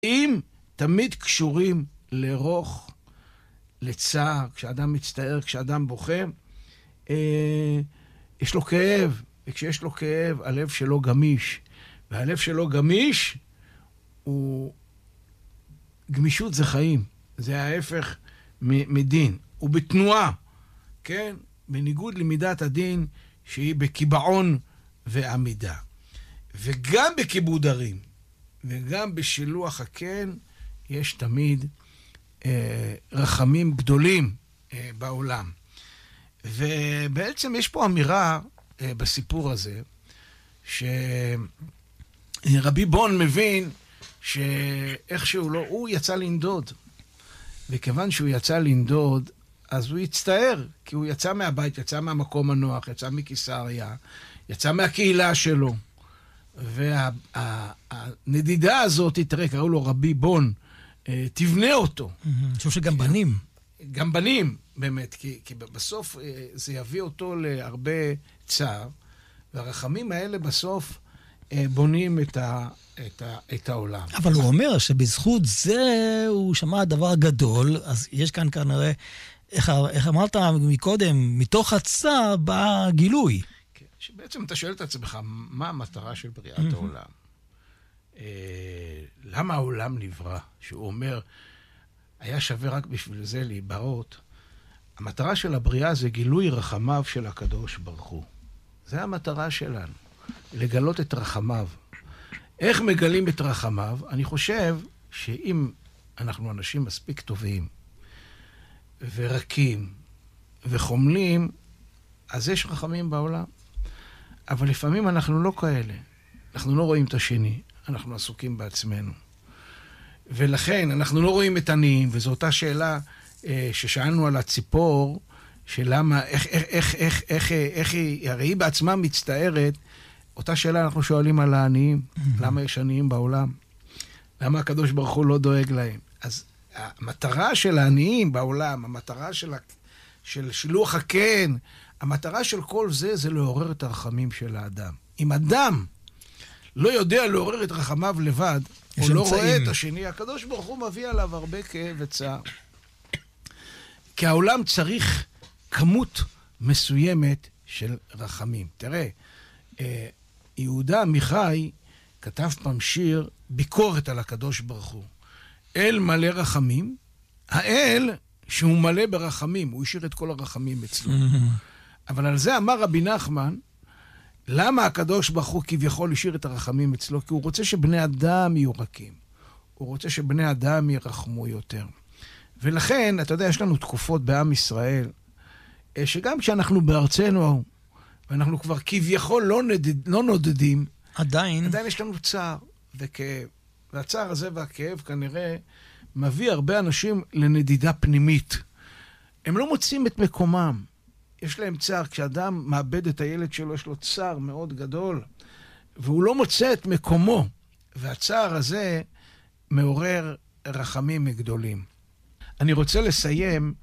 אם תמיד קשורים לרוך, לצער, כשאדם מצטער, כשאדם בוכה, יש לו כאב, וכשיש לו כאב, הלב שלו גמיש. והלב שלו גמיש, גמישות זה חיים. זה ההפך מדין. הוא בתנועה, כן? בניגוד למידת הדין, שהיא בקיבעון ועמידה. וגם בכיבוד הרים, וגם בשילוח הקן, יש תמיד רחמים גדולים בעולם. ובעצם יש פה אמירה בסיפור הזה, שרבי בון מבין שאיכשהו לא, הוא יצא לנדוד. וכיוון שהוא יצא לנדוד, אז הוא יצטער, כי הוא יצא מהבית, יצא מהמקום הנוח, יצא מקיסריה, יצא מהקהילה שלו. והנדידה הזאת, תראה, קראו לו רבי בון, תבנה אותו. אני חושב שגם בנים. גם בנים, באמת, כי בסוף זה יביא אותו להרבה צער, והרחמים האלה בסוף בונים את העולם. אבל הוא אומר שבזכות זה הוא שמע דבר גדול, אז יש כאן כנראה, איך אמרת מקודם, מתוך הצער בא גילוי. כן, שבעצם אתה שואל את עצמך, מה המטרה של בריאת העולם? למה העולם נברא? שהוא אומר, היה שווה רק בשביל זה להיברות. המטרה של הבריאה זה גילוי רחמיו של הקדוש ברוך הוא. זה המטרה שלנו, לגלות את רחמיו. איך מגלים את רחמיו? אני חושב שאם אנחנו אנשים מספיק טובים ורקים וחומלים, אז יש רחמים בעולם. אבל לפעמים אנחנו לא כאלה. אנחנו לא רואים את השני, אנחנו עסוקים בעצמנו. ולכן אנחנו לא רואים את עניים, וזו אותה שאלה ששאלנו על הציפור, שלמה, איך היא, הרי היא בעצמה מצטערת, אותה שאלה אנחנו שואלים על העניים, למה יש עניים בעולם? למה הקדוש ברוך הוא לא דואג להם? אז המטרה של העניים בעולם, המטרה של שילוח הקן, המטרה של כל זה, זה לעורר את הרחמים של האדם. אם אדם לא יודע לעורר את רחמיו לבד, הוא לא רואה את השני, הקדוש ברוך הוא מביא עליו הרבה כאב וצער. כי העולם צריך כמות מסוימת של רחמים. תראה, יהודה עמיחי כתב פעם שיר ביקורת על הקדוש ברוך הוא. אל מלא רחמים, האל שהוא מלא ברחמים, הוא השאיר את כל הרחמים אצלו. אבל על זה אמר רבי נחמן, למה הקדוש ברוך הוא כביכול השאיר את הרחמים אצלו? כי הוא רוצה שבני אדם יהיו רכים. הוא רוצה שבני אדם ירחמו יותר. ולכן, אתה יודע, יש לנו תקופות בעם ישראל, שגם כשאנחנו בארצנו, ואנחנו כבר כביכול לא נודדים, עדיין יש לנו צער וכאב. והצער הזה והכאב כנראה מביא הרבה אנשים לנדידה פנימית. הם לא מוצאים את מקומם. יש להם צער. כשאדם מאבד את הילד שלו, יש לו צער מאוד גדול, והוא לא מוצא את מקומו. והצער הזה מעורר רחמים גדולים. אני רוצה לסיים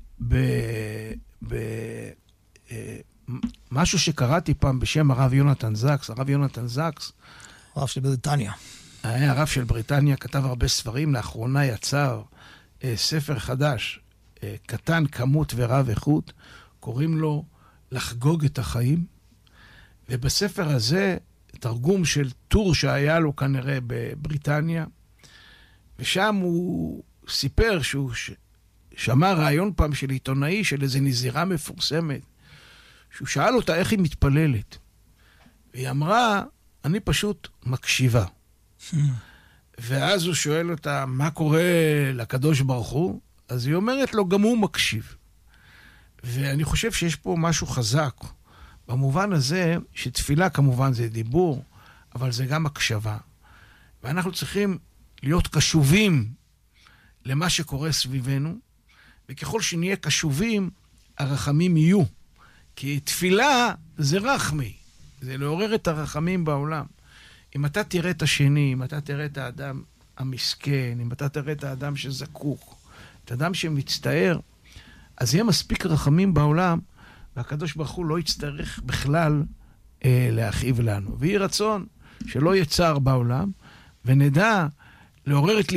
משהו שקראתי פעם בשם הרב יונתן זקס. הרב יונתן זקס, הרב של בריטניה. היה הרב של בריטניה, כתב הרבה ספרים, לאחרונה יצר ספר חדש, קטן כמות ורב איכות, קוראים לו לחגוג את החיים, ובספר הזה תרגום של טור שהיה לו כנראה בבריטניה, ושם הוא סיפר שהוא שמע רעיון פעם של עיתונאי של איזו נזירה מפורסמת, שהוא שאל אותה איך היא מתפללת. והיא אמרה, אני פשוט מקשיבה. ואז הוא שואל אותה, מה קורה לקדוש ברוך הוא? אז היא אומרת לו, גם הוא מקשיב. ואני חושב שיש פה משהו חזק, במובן הזה שתפילה כמובן זה דיבור, אבל זה גם הקשבה. ואנחנו צריכים להיות קשובים למה שקורה סביבנו, וככל שנהיה קשובים, הרחמים יהיו. כי תפילה זה רחמי, זה לעורר את הרחמים בעולם. אם אתה תראה את השני, אם אתה תראה את האדם המסכן, אם אתה תראה את האדם שזקוק, את האדם שמצטער, אז יהיה מספיק רחמים בעולם, והקדוש ברוך הוא לא יצטרך בכלל להכאיב לנו. ויהי רצון שלא יהיה צער בעולם, ונדע לעורר את